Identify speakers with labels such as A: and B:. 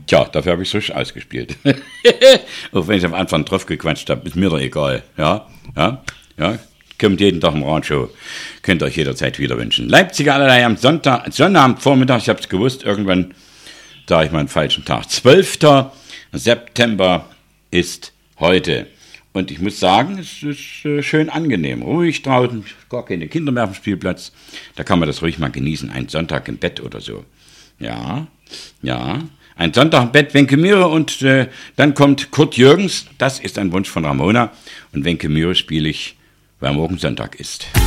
A: Tja, dafür habe ich es richtig ausgespielt. Auch wenn ich am Anfang drauf gequatscht habe, ist mir doch egal. Ja. Kommt jeden Tag im Radio. Könnt ihr euch jederzeit wieder wünschen. Leipziger allerlei am Sonnabendvormittag, ich habe es gewusst, irgendwann sage ich mal einen falschen Tag. 12. September ist heute. Und ich muss sagen, es ist schön angenehm. Ruhig draußen, gar keine Kinder mehr auf dem Spielplatz. Da kann man das ruhig mal genießen. Ein Sonntag im Bett oder so. Ja. Ein Sonntag im Bett, Wenke Myhre und dann kommt Kurt Jürgens. Das ist ein Wunsch von Ramona. Und Wenke Myhre spiele ich, weil morgen Sonntag ist.